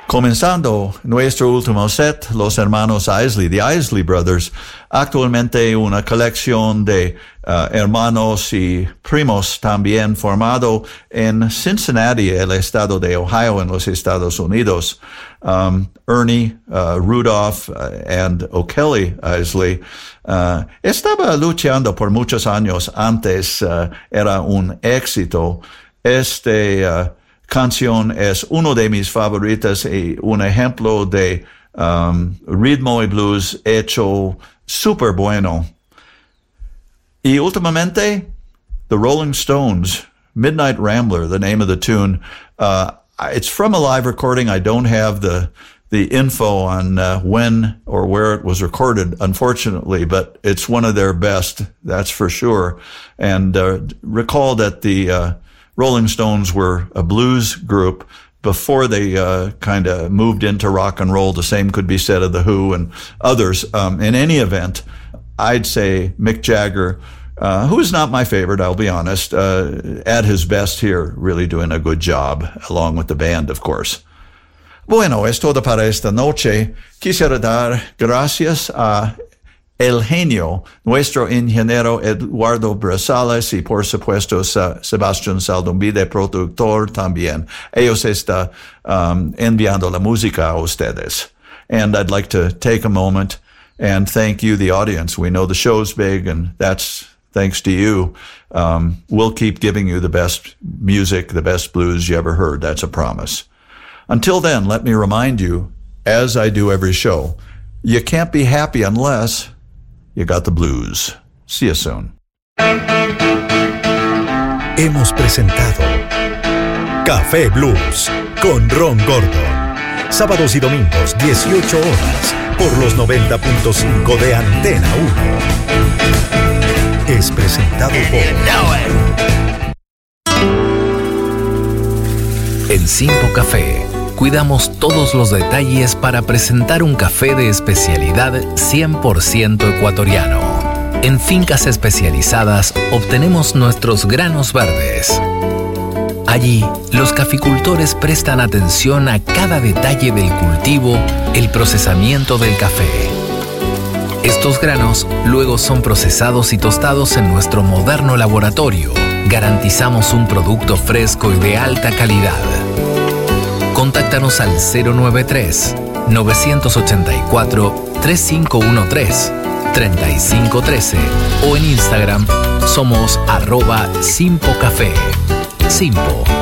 Comenzando nuestro último set, los hermanos Isley, the Isley Brothers, actualmente una colección de hermanos y primos también formado en Cincinnati, el estado de Ohio, en los Estados Unidos. Ernie, Rudolph, and O'Kelly Isley, estaba luchando por muchos años antes, era un éxito. Canción es uno de mis favoritas y un ejemplo de ritmo y blues hecho súper bueno. Y últimamente, The Rolling Stones, Midnight Rambler, the name of the tune. It's from a live recording. I don't have the info on when or where it was recorded, unfortunately, but it's one of their best, that's for sure. And recall that the Rolling Stones were a blues group before they kind of moved into rock and roll. The same could be said of The Who and others. In any event, I'd say Mick Jagger, who's not my favorite, I'll be honest, at his best here, really doing a good job, along with the band, of course. Bueno, es todo para esta noche. Quisiera dar gracias a el genio, nuestro ingeniero Eduardo Brazales y por supuesto Sebastián Saldumbide, productor también. Ellos están enviando la música a ustedes. And I'd like to take a moment and thank you, the audience. We know the show's big and that's thanks to you. We'll keep giving you the best music, the best blues you ever heard. That's a promise. Until then, let me remind you, as I do every show, you can't be happy unless you got the blues. See you soon. Hemos presentado Café Blues con Ron Gordon. Sábados y domingos, 18 horas, por los 90.5 de Antena 1. Es presentado por... En Simpo Café cuidamos todos los detalles para presentar un café de especialidad 100% ecuatoriano. En fincas especializadas obtenemos nuestros granos verdes. Allí, los caficultores prestan atención a cada detalle del cultivo, el procesamiento del café. Estos granos luego son procesados y tostados en nuestro moderno laboratorio. Garantizamos un producto fresco y de alta calidad. Contáctanos al 093-984-3513-3513 o en Instagram somos @SimpoCafé. Simpo,